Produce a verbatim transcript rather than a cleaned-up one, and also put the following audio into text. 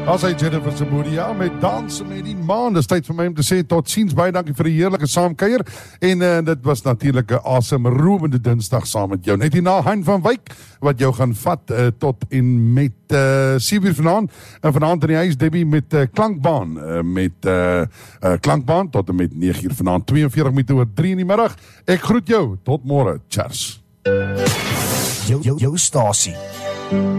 As hy Jennifer Samudia met Danse met die Maan. Dis tyd vir my om te sê tot ziens, baie dankie vir die heerlike saamkuier. En uh, dit was natuurlijk 'n asemrowende dinsdag saam met jou. Net hierna Hein van Wyk, wat jou gaan vat uh, tot en met uh, sewe uur vanaand. En vanaand in die huis, Debbie met uh, Klankbaan. Uh, met uh, uh, Klankbaan tot en met nege uur vanaand, twee en veertig minute oor drie in die middag. Ek groet jou, tot môre. Cheers. Jou, jou, jou stasie.